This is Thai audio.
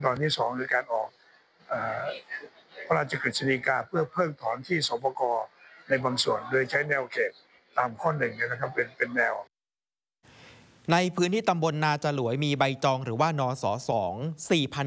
ตอนที่2คือการออกพระราชกฤษฎีกาเพื่อเพิกถอนที่สปก.ในบางส่วนโดยใช้แนวเขตตามข้อ1นะครับเป็นแนวในพื้นที่ตำบลนาจลวยมีใบจองหรือว่านส 2 4,000